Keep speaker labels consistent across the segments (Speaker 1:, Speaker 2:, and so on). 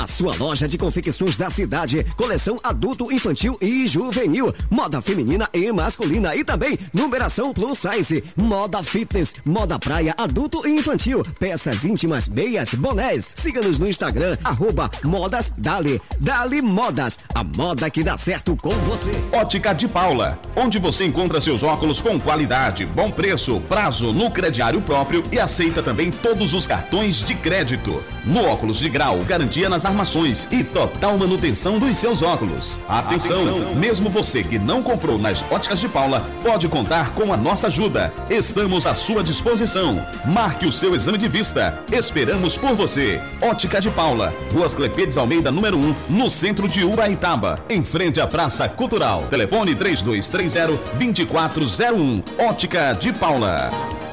Speaker 1: A sua loja de confecções da cidade, coleção adulto, infantil e juvenil, moda feminina e masculina e também numeração plus size, moda fitness, moda praia, adulto e infantil, peças íntimas, meias, bonés. Siga-nos no Instagram, @modasdali. Dali Modas, a moda que dá certo com você.
Speaker 2: Ótica de Paula, onde você encontra seus óculos com qualidade, bom preço, prazo no crediário próprio e aceita também todos os cartões de crédito. No óculos de grau, garantia nas armações e total manutenção dos seus óculos. Atenção, mesmo você que não comprou nas Óticas de Paula, pode contar com a nossa ajuda. Estamos à sua disposição. Marque o seu exame de vista. Esperamos por você. Ótica de Paula, Rua Clepêdes Almeida, número 1, no centro de Uraitaba, em frente à Praça Cultural. Telefone 3230-2401. Ótica de Paula.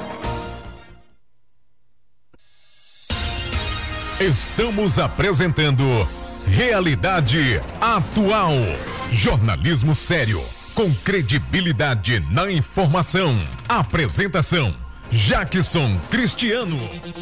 Speaker 3: Estamos apresentando Realidade Atual. Jornalismo sério, com credibilidade na informação. Apresentação: Jackson Cristiano.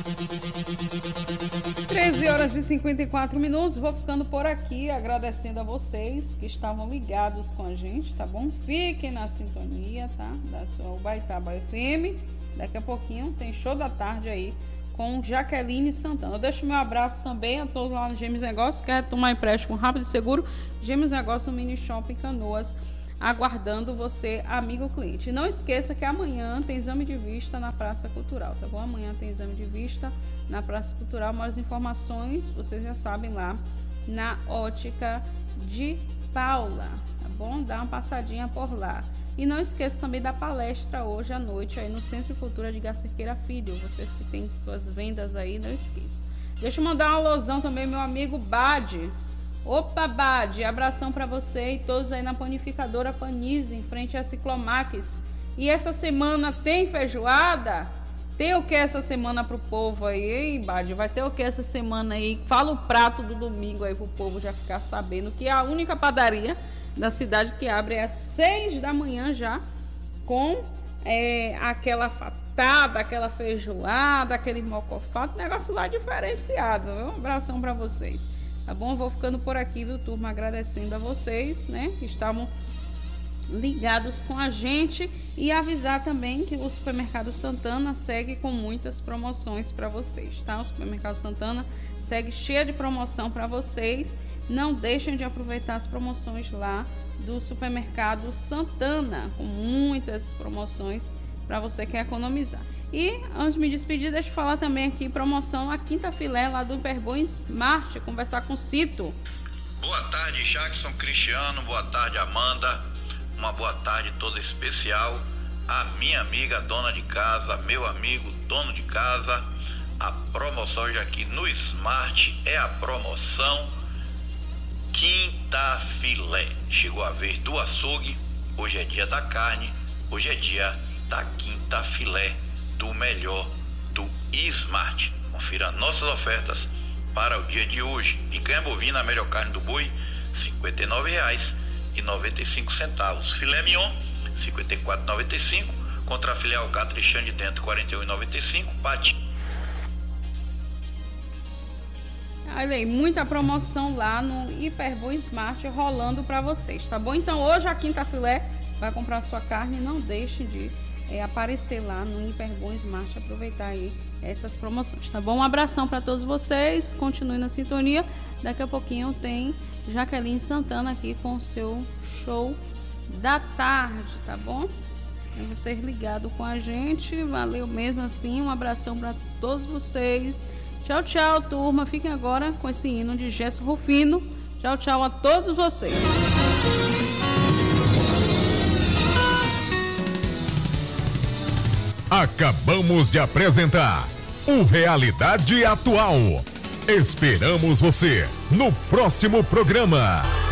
Speaker 4: 13h54. Vou ficando por aqui, agradecendo a vocês que estavam ligados com a gente, tá bom? Fiquem na sintonia, tá? Da sua Ubaitaba FM. Daqui a pouquinho tem show da tarde aí com Jaqueline Santana. Eu deixo meu abraço também a todos lá no Gêmeos Negócios. Quer tomar empréstimo rápido e seguro? Gêmeos Negócios no Mini Shopping Canoas, aguardando você, amigo cliente. Não esqueça que amanhã tem exame de vista na Praça Cultural, tá bom? Amanhã tem exame de vista na Praça Cultural. Mais informações, vocês já sabem, lá na Ótica de Paula, tá bom? Dá uma passadinha por lá. E não esqueça também da palestra hoje à noite aí no Centro de Cultura de Garcerqueira Filho. Vocês que têm suas vendas aí, não esqueçam. Deixa eu mandar uma alusão também, meu amigo Bade. Opa, Bade, abração para você e todos aí na panificadora Panise, em frente a Ciclomax. E essa semana tem feijoada? Tem o que essa semana pro povo aí, hein, Bade? Vai ter o que essa semana aí? Fala o prato do domingo aí pro povo já ficar sabendo que a única padaria da cidade que abre é às 6 da manhã já, com aquela fatada, aquela feijoada, aquele mocofato, negócio lá diferenciado, viu? Um abração para vocês, tá bom? Vou ficando por aqui, viu, turma? Agradecendo a vocês, né, que estavam ligados com a gente, e avisar também que o Supermercado Santana segue com muitas promoções para vocês, tá? O Supermercado Santana segue cheio de promoção para vocês. Não deixem de aproveitar as promoções lá do Supermercado Santana, com muitas promoções para você que quer economizar. E antes de me despedir, deixa eu falar também aqui, promoção a Quinta Filé lá do Hiperbom Smart, conversar com o Cito.
Speaker 5: Boa tarde, Jackson Cristiano, boa tarde, Amanda, uma boa tarde toda especial a minha amiga dona de casa, meu amigo dono de casa. A promoção hoje aqui no Smart é a promoção Quinta Filé. Chegou a vez do açougue, hoje é dia da carne, hoje é dia da Quinta Filé, do melhor do Smart. Confira nossas ofertas para o dia de hoje. Picanha bovina, a melhor carne do boi, R$ 59,95. Filé mignon, R$ 54,95. Contra a filé alcatra e chã de dentro, R$ 41,95. Pati.
Speaker 4: Olha aí, muita promoção lá no Hiperbom Smart rolando para vocês, tá bom? Então hoje a Quinta Filé vai comprar sua carne, não deixe de aparecer lá no Hiperbom Smart, aproveitar aí essas promoções, tá bom? Um abração para todos vocês, continue na sintonia. Daqui a pouquinho tem Jaqueline Santana aqui com o seu show da tarde, tá bom? É vocês ligados com a gente, valeu mesmo assim, um abração para todos vocês. Tchau, tchau, turma. Fiquem agora com esse hino de Gesso Rufino. Tchau, tchau a todos vocês.
Speaker 3: Acabamos de apresentar o Realidade Atual. Esperamos você no próximo programa.